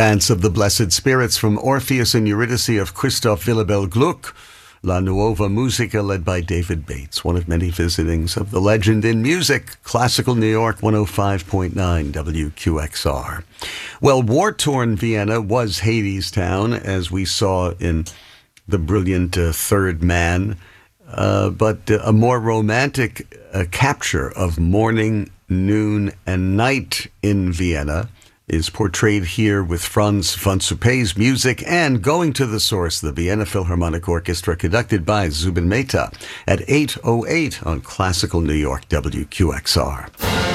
Dance of the Blessed Spirits from Orpheus and Eurydice of Christoph Willibald Gluck. La Nuova Musica, led by David Bates, one of many visitings of the legend in music. Classical New York, 105.9 WQXR. Well, war-torn Vienna was Hadestown, as we saw in the brilliant Third Man, but a more romantic capture of morning, noon, and night in Vienna is portrayed here with Franz von Suppé's music and Going to the Source, the Vienna Philharmonic Orchestra, conducted by Zubin Mehta at 8:08 on Classical New York WQXR.